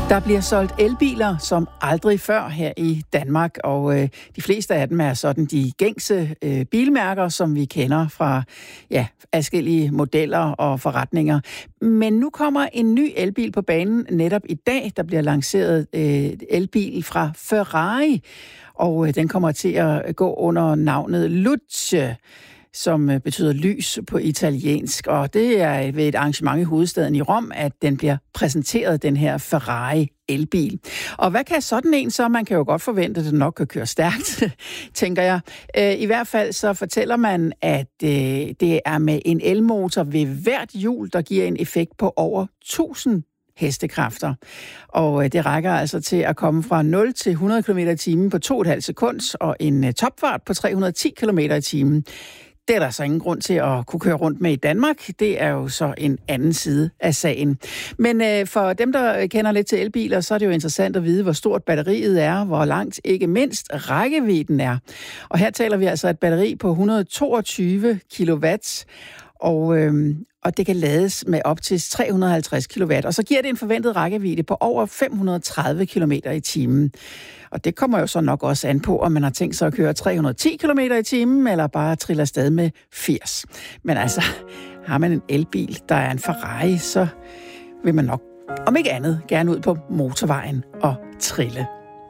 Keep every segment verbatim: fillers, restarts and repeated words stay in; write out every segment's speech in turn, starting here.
Der bliver solgt elbiler som aldrig før her i Danmark, og øh, de fleste af dem er sådan de gængse øh, bilmærker, som vi kender fra ja, forskellige modeller og forretninger. Men nu kommer en ny elbil på banen netop i dag. Der bliver lanceret øh, elbil fra Ferrari, og øh, den kommer til at gå under navnet Luce, som betyder lys på italiensk. Og det er ved et arrangement i hovedstaden i Rom, at den bliver præsenteret, den her Ferrari elbil. Og hvad kan sådan en så? Man kan jo godt forvente, at den nok kan køre stærkt, tænker jeg. I hvert fald så fortæller man, at det er med en elmotor ved hvert hjul, der giver en effekt på over tusind hestekræfter. Og det rækker altså til at komme fra nul til hundrede kilometer i timen på to komma fem sekund og en topfart på tre hundrede og ti kilometer i timen. Det er der så ingen grund til at kunne køre rundt med i Danmark. Det er jo så en anden side af sagen. Men øh, for dem, der kender lidt til elbiler, så er det jo interessant at vide, hvor stort batteriet er, hvor langt ikke mindst rækkevidden er. Og her taler vi altså et batteri på et hundrede og toogtyve kilowatt, og, øh, og det kan lades med op til tre hundrede og halvtreds kilowatt. Og så giver det en forventet rækkevidde på over fem hundrede og tredive kilometer i timen. Og det kommer jo så nok også an på, om man har tænkt sig at køre tre hundrede og ti kilometer i timen, eller bare trille afsted med firs. Men altså, har man en elbil, der er en Ferrari, så vil man nok, om ikke andet, gerne ud på motorvejen og trille.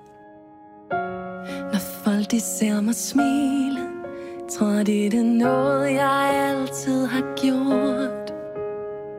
Når folk de ser mig smile, tror de det er noget, jeg altid har gjort.